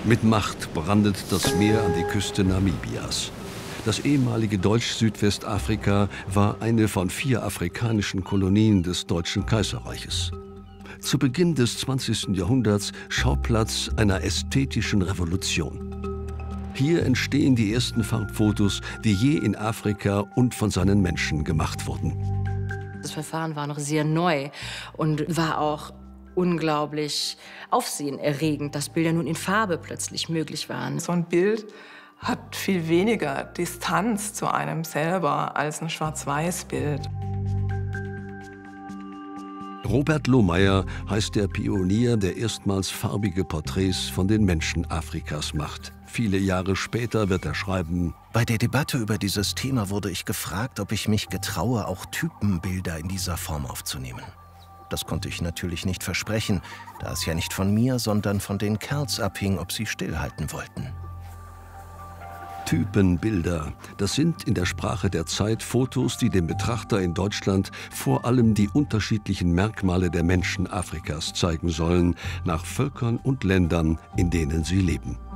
Mit Macht brandet das Meer an die Küste Namibias. Das ehemalige Deutsch-Südwestafrika war eine von 4 afrikanischen Kolonien des Deutschen Kaiserreiches. Zu Beginn des 20. Jahrhunderts Schauplatz einer ästhetischen Revolution. Hier entstehen die ersten Farbfotos, die je in Afrika und von seinen Menschen gemacht wurden. Das Verfahren war noch sehr neu und war auch unglaublich aufsehenerregend, dass Bilder nun in Farbe plötzlich möglich waren. So ein Bild hat viel weniger Distanz zu einem selber als ein Schwarz-Weiß-Bild. Robert Lohmeyer heißt der Pionier, der erstmals farbige Porträts von den Menschen Afrikas macht. Viele Jahre später wird er schreiben: Bei der Debatte über dieses Thema wurde ich gefragt, ob ich mich getraue, auch Typenbilder in dieser Form aufzunehmen. Das konnte ich natürlich nicht versprechen, da es ja nicht von mir, sondern von den Kerls abhing, ob sie stillhalten wollten. Typenbilder, das sind in der Sprache der Zeit Fotos, die dem Betrachter in Deutschland vor allem die unterschiedlichen Merkmale der Menschen Afrikas zeigen sollen, nach Völkern und Ländern, in denen sie leben.